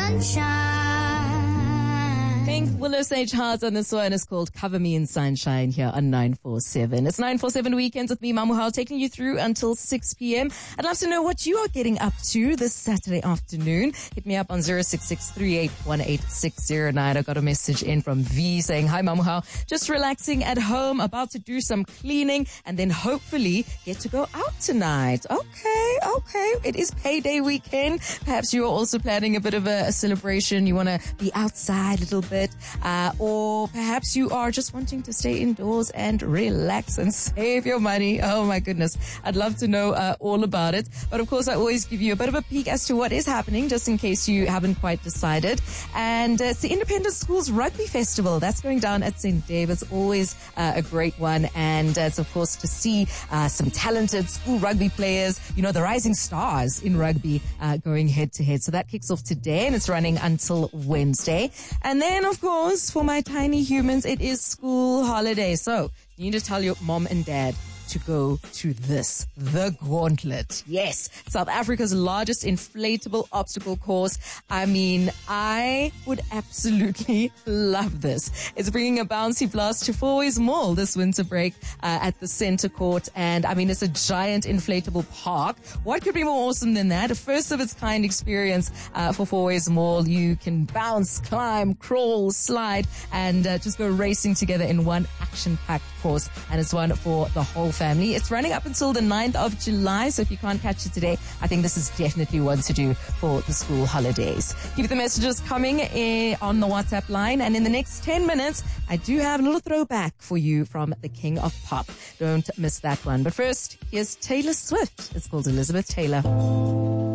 sunshine. Pink Willow Sage Hearts on this one is called Cover Me in Sunshine here on 947. It's 947 Weekends with me, Mamu Hao, taking you through until 6 p.m. I'd love to know what you are getting up to this Saturday afternoon. Hit me up on 066381860. I got a message in from V saying, hi Mamu Hao, just relaxing at home, about to do some cleaning and then hopefully get to go out tonight. Okay. It is payday weekend. Perhaps you are also planning a bit of a celebration. You want to be outside a little bit, or perhaps you are just wanting to stay indoors and relax and save your money. Oh my goodness. I'd love to know all about it. But of course, I always give you a bit of a peek as to what is happening, just in case you haven't quite decided. And it's the Independent Schools Rugby Festival. That's going down at St. David's. Always a great one. And it's of course to see some talented school rugby players, you know, the rising stars in rugby going head to head. So that kicks off today and it's running until Wednesday. And then, of course, for my tiny humans, it is school holiday. So you need to tell your mom and dad to go to this, the Gauntlet. Yes, South Africa's largest inflatable obstacle course. I mean, I would absolutely love this. It's bringing a bouncy blast to Fourways Mall this winter break at the Center Court. And I mean, it's a giant inflatable park. What could be more awesome than that? A first of its kind experience for Fourways Mall. You can bounce, climb, crawl, slide, and just go racing together in one action-packed course. And it's one for the whole family. It's running up until the 9th of July, so if you can't catch it today, I think this is definitely one to do for the school holidays. Keep the messages coming on the WhatsApp line, and in the next 10 minutes, I do have a little throwback for you from the King of Pop. Don't miss that one. But first, here's Taylor Swift. It's called Elizabeth Taylor.